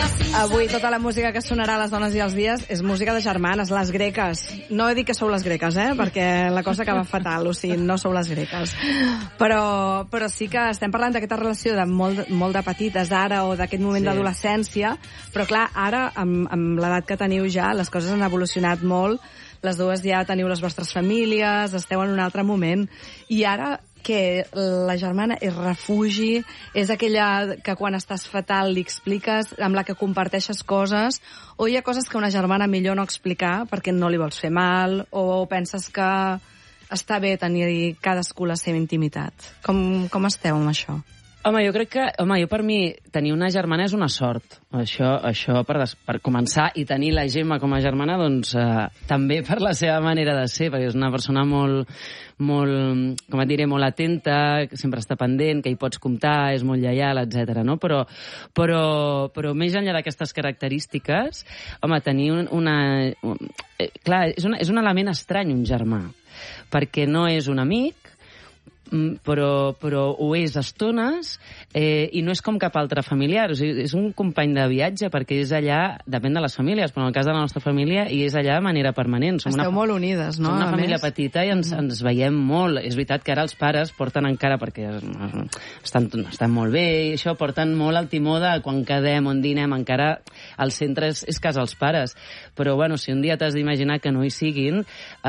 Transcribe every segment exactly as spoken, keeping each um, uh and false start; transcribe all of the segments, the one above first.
Avui tota la música que sonarà a les dones i els dies és música de germanes, les greques. No he dit que sou les greques, eh? Perquè la cosa acaba fatal, o sigui, no sou les greques. Però, però sí que estem parlant d'aquesta relació de molt, molt de petites ara o d'aquest moment sí. d'adolescència, però clar, ara, amb, amb l'edat que teniu ja, les coses han evolucionat molt, les dues ja teniu les vostres famílies, esteu en un altre moment, i ara que la germana és refugi, és aquella que quan estàs fatal li expliques, amb la que comparteixes coses, o hi ha coses que una germana millor no explicar perquè no li vols fer mal, o penses que està bé tenir cadascú la seva intimitat. Com, com esteu amb això? Home, jo crec que, home, jo per mi, tenir una germana és una sort. Això, això per, des, per començar, i tenir la Gemma com a germana, doncs, eh, també per la seva manera de ser, perquè és una persona molt, molt, com et diré, molt atenta, que sempre està pendent, que hi pots comptar, és molt lleial, etcètera. No? Però, però, però més enllà d'aquestes característiques, home, tenir un, una... Un, eh, clar, és, una, és un element estrany, un germà, perquè no és un amic, però, però ho és a estones, eh, i no és com cap altre familiar. O sigui, és un company de viatge, perquè és allà, depèn de les famílies, però en el cas de la nostra família, i és allà de manera permanent. Som Esteu una, molt unides, no? Som una a família més. petita i ens, ens veiem molt. És veritat que ara els pares porten encara, perquè estan, estan molt bé, i això, porten molt el timó de quan quedem, on dinem, encara el centre és, és casa els pares. Però, bueno, si un dia t'has d'imaginar que no hi siguin,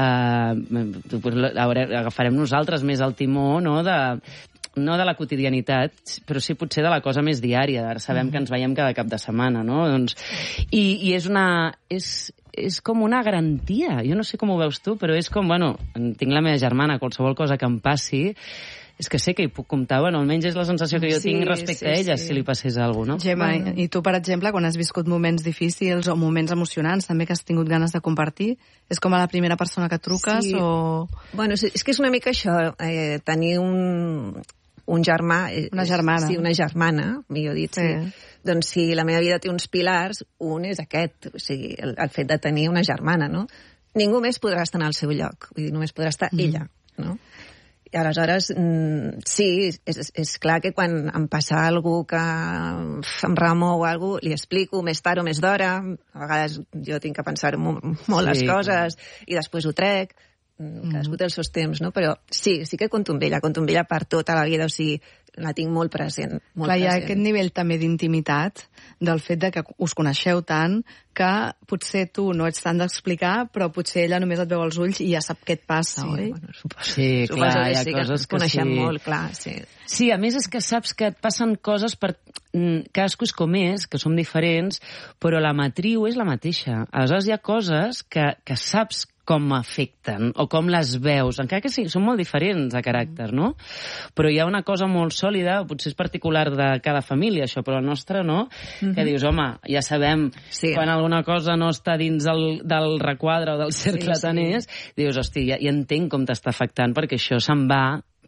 eh, agafarem nosaltres més el timó, no, de, no de la quotidianitat, però sí potser de la cosa més diària. Ara sabem mm. que ens veiem cada cap de setmana, no? Doncs, i, i és una... És, és com una garantia. Jo no sé com ho veus tu, però és com, bueno, tinc la meva germana, qualsevol cosa que em passi, és que sé que hi puc comptar. Bueno, almenys és la sensació que jo sí, tinc respecte sí, a ella, sí. si li passés alguna cosa, no? Gemma, bueno. i tu, per exemple, quan has viscut moments difícils o moments emocionants, també que has tingut ganes de compartir, és com a la primera persona que truques sí. o... Bueno, és, és que és una mica això, eh, tenir un, un germà... Una germana. Sí, una germana, millor dit, sí. sí. Doncs si la meva vida té uns pilars, un és aquest, o sigui, el, el fet de tenir una germana, no? Ningú més podrà estar en el seu lloc, vull dir, només podrà estar mm. ella, no? I aleshores, sí, és, és clar que quan em passa alguna que em remou o alguna cosa, li explico més tard o més d'hora. A vegades jo tinc que pensar molt sí, les coses clar. I després ho trec. Cadascú té els seus temps, no? Però sí, sí que compto amb ella, compto amb ella per tota la vida, o sigui, la tinc molt present. Molt clar, present. hi ha aquest nivell també d'intimitat, del fet de que us coneixeu tant, que potser tu no ets tant d'explicar, però potser ella només et veu als ulls i ja sap què et passa, sí, oi? Bueno, suposo, sí, suposo clar, que hi ha sí, coses que, que coneixem sí. molt, clar, sí. Sí, a més és que saps que et passen coses per... Cadascú és com és, que som diferents, però la matriu és la mateixa. Aleshores hi ha coses que, que saps com afecten, o com les veus, encara que sí, són molt diferents de caràcter, no? Però hi ha una cosa molt sòlida, potser és particular de cada família, això, però la nostra no, mm-hmm. que dius, home, ja sabem sí. quan alguna cosa no està dins el, del requadre o del cercle sí, tan sí. és, dius, hosti, ja, ja entenc com t'està afectant, perquè això se'n va,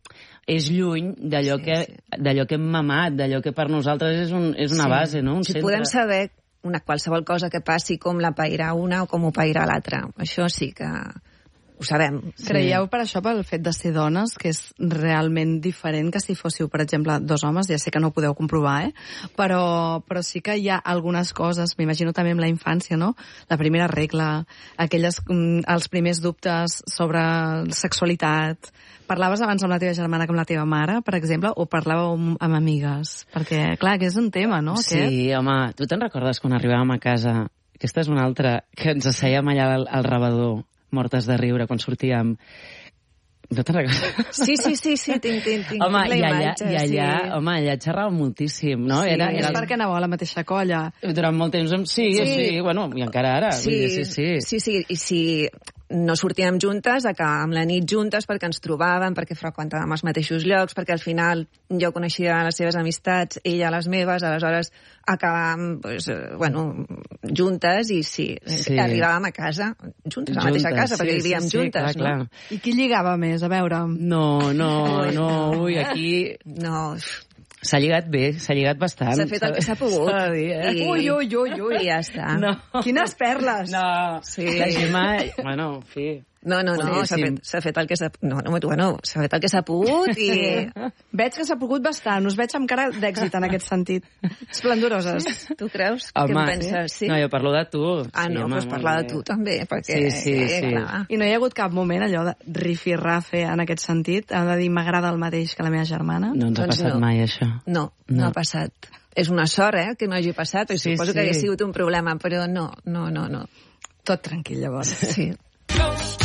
és lluny d'allò sí, que, sí. d'allò que hem mamat, d'allò que per nosaltres és, un, és una sí. base, no? Un si centre. Podem saber una qualsevol cosa que passi, com la pairà una o com ho pairà l'altra. Això sí que ho sabem. Sí. Creieu per això, pel fet de ser dones, que és realment diferent que si fóssiu, per exemple, dos homes? Ja sé que no ho podeu comprovar, eh? Però, però sí que hi ha algunes coses, m'imagino també amb la infància, no? La primera regla, aquelles, els primers dubtes sobre sexualitat. Parlaves abans amb la teva germana que amb la teva mare, per exemple, o parlàveu amb, amb amigues? Perquè, clar, que és un tema, no? Sí, aquest? home, tu te'n recordes quan arribàvem a casa? Aquesta és una altra, que ens assèiem allà al, al rebedor, mortes de riure, quan sortíem. No te'n recordes? Sí, sí, sí, sí, tinc, tinc, tinc home, la i allà, imatge. I allà, sí. home, allà xerràvem moltíssim, no? Sí, era, és era... perquè anàveu a la mateixa colla. Durant molt temps, sí, sí, sí, bueno, i encara ara. Sí, vull dir, sí, sí. sí, sí, i si no sortíem juntes, acabàvem la nit juntes perquè ens trobàvem, perquè freqüentàvem els mateixos llocs, perquè al final jo coneixia les seves amistats, ella les meves, aleshores acabàvem, pues, bueno, juntes i sí, sí. arribàvem a casa juntes, a la mateixa casa, sí, perquè vivíem sí, sí, juntes, clar, no? Clar. I qui lligava més? A veure... No, no, no, ui, aquí... No... S'ha lligat bé, s'ha lligat bastant. S'ha fet el que s'ha pogut. Dir, eh? I... Ui, ui, ui, ui. I ja està. No. Quines perles! No, sí. la Gemma... Bueno, en fi... No, no, no, s'ha fet, s'ha fet el que s'ha... No, no, bueno, s'ha fet el que s'ha pogut i... Veig que s'ha pogut bastant, us veig amb cara d'èxit en aquest sentit. Esplendoroses. Tu creus? Home, Què en penses? Sí? No, jo parlo de tu. Ah, sí, no, home, doncs parla de tu també, perquè... Sí, sí, eh, sí. Clar. I no hi ha hagut cap moment allò de rifirrafe en aquest sentit? Ha de dir, m'agrada el mateix que la meva germana? No ens ha Doncs passat no. mai, això. No, no, No. ha passat. És una sort, eh, que no hagi passat, i Sí, suposo sí. que hagués sigut un problema, però no, no, no, no. Tot tranquil, llavors. Sí.